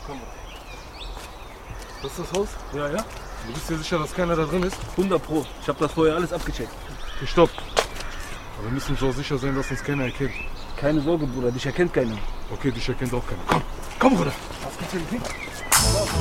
Kamera. Das ist das Haus? Ja, ja. Du bist dir sicher, dass keiner da drin ist? 100 Pro. Ich habe das vorher alles abgecheckt. Okay, stopp. Aber wir müssen so sicher sein, dass uns keiner erkennt. Keine Sorge, Bruder. Dich erkennt keiner. Okay, dich erkennt auch keiner. Komm, Bruder. Was gibt's hier?